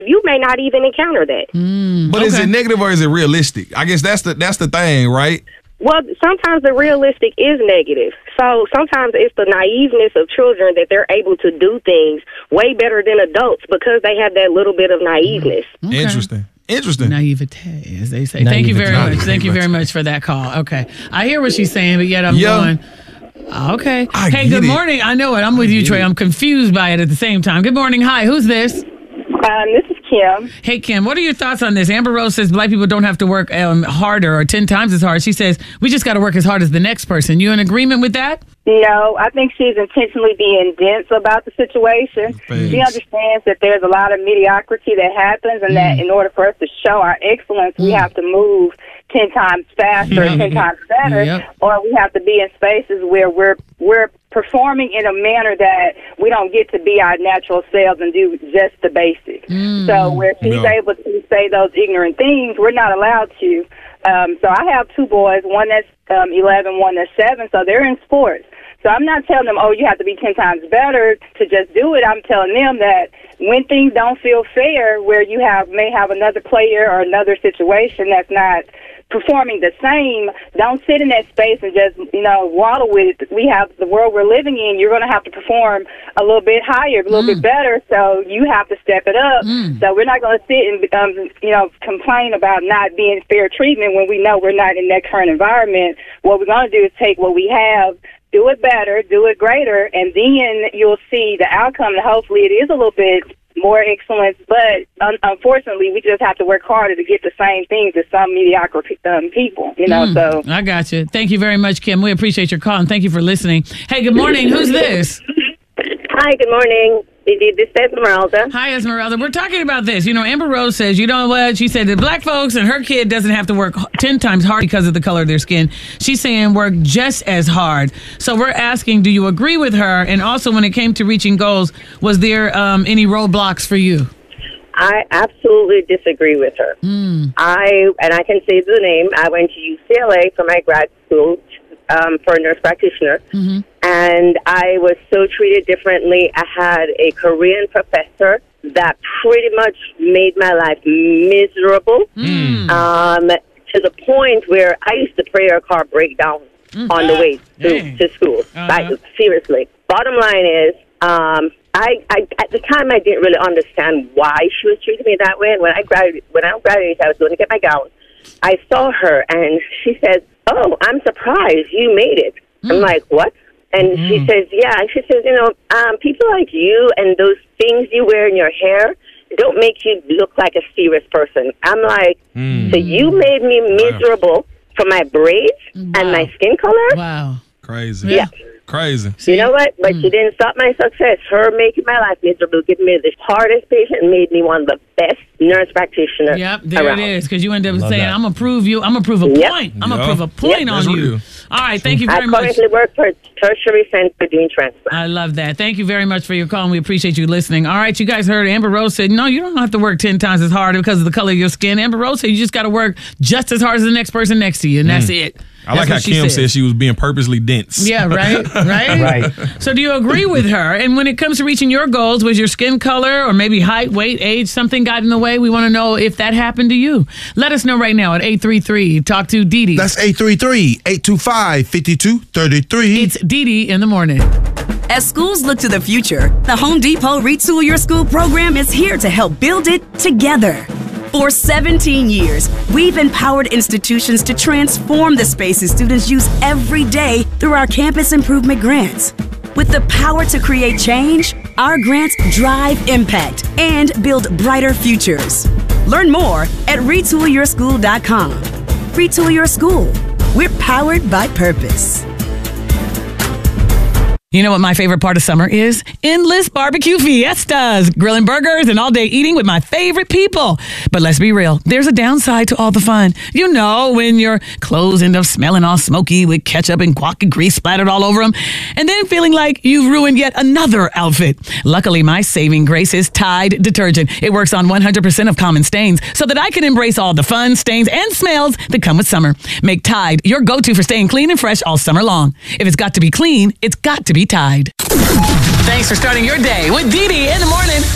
you may not even encounter that. But is it negative or is it realistic? I guess that's the thing, right? Well, sometimes the realistic is negative. So sometimes it's the naiveness of children that they're able to do things way better than adults because they have that little bit of naiveness. Okay. Interesting. Naivete, as they say. Thank you very much. Thank you very much for that call. Okay. I hear what she's saying, but yet I'm going, okay. Hey, good morning. I know it. I'm with you, Trey. I'm confused by it at the same time. Good morning. Hi, who's this? This is Kim. Hey, Kim, what are your thoughts on this? Amber Rose says black people don't have to work harder or 10 times as hard. She says we just got to work as hard as the next person. You in agreement with that? No, I think she's intentionally being dense about the situation. She understands that there's a lot of mediocrity that happens and that in order for us to show our excellence, we have to move 10 times faster, 10 times better, or we have to be in spaces where we're performing in a manner that we don't get to be our natural selves and do just the basics. So where she's able to say those ignorant things, we're not allowed to. So I have two boys, one that's 11, one that's 7, so they're in sports. So I'm not telling them, oh, you have to be 10 times better to just do it. I'm telling them that when things don't feel fair, where you may have another player or another situation that's not performing the same, don't sit in that space and just, waddle with it. We have the world we're living in. You're going to have to perform a little bit higher, a little bit better, so you have to step it up. So we're not going to sit and, complain about not being fair treatment when we know we're not in that current environment. What we're going to do is take what we have, do it better, do it greater, and then you'll see the outcome. And hopefully it is a little bit more excellence, but unfortunately, we just have to work harder to get the same things as some mediocre people, so. I got you. Thank you very much, Kim. We appreciate your call, and thank you for listening. Hey, good morning. Who's this? Hi, good morning. This is Esmeralda. Hi, Esmeralda. We're talking about this. Amber Rose says, you know what? She said that black folks and her kid doesn't have to work 10 times hard because of the color of their skin. She's saying work just as hard. So we're asking, do you agree with her? And also, when it came to reaching goals, was there any roadblocks for you? I absolutely disagree with her. I can say the name. I went to UCLA for my grad school for a nurse practitioner, and I was so treated differently. I had a Korean professor that pretty much made my life miserable, to the point where I used to pray her car break down on the way to school. Seriously. Bottom line is, I at the time I didn't really understand why she was treating me that way. And when I graduated, I was going to get my gown. I saw her, and she said, "Oh, I'm surprised you made it." I'm like, "What?" And she says, "Yeah." And she says, people like you and those things you wear in your hair don't make you look like a serious person. I'm like, so you made me miserable for my braids and my skin color? Wow. Crazy. Yeah. Crazy. You know what? But she didn't stop my success. Her making my life miserable, giving me the hardest patient, made me one of the best nurse practitioners. Yep, there around. it is. Because you end up saying, I'm going to prove you. I'm going to prove a point. I'm going to prove a point on you. All right, thank you very much. I currently work for Tertiary Center doing transplant. I love that. Thank you very much for your call, and we appreciate you listening. All right, you guys heard Amber Rose said, no, you don't have to work 10 times as hard because of the color of your skin. Amber Rose said you just got to work just as hard as the next person next to you, and that's it. I like how Kim said she was being purposely dense. Yeah, right? Right. So do you agree with her? And when it comes to reaching your goals, was your skin color or maybe height, weight, age, something got in the way? We want to know if that happened to you. Let us know right now at 833. Talk to Dee Dee. That's 833-825-5233. It's Dee Dee in the morning. As schools look to the future, the Home Depot Retool Your School program is here to help build it together. For 17 years, we've empowered institutions to transform the spaces students use every day through our campus improvement grants. With the power to create change, our grants drive impact and build brighter futures. Learn more at retoolyourschool.com. Retool Your School. We're powered by purpose. You know what my favorite part of summer is? Endless barbecue fiestas, grilling burgers and all-day eating with my favorite people. But let's be real, there's a downside to all the fun. You know, when your clothes end up smelling all smoky with ketchup and guac and grease splattered all over them, and then feeling like you've ruined yet another outfit. Luckily, my saving grace is Tide detergent. It works on 100% of common stains so that I can embrace all the fun, stains, and smells that come with summer. Make Tide your go-to for staying clean and fresh all summer long. If it's got to be clean, it's got to be Tide. Thanks for starting your day with Dee Dee in the morning.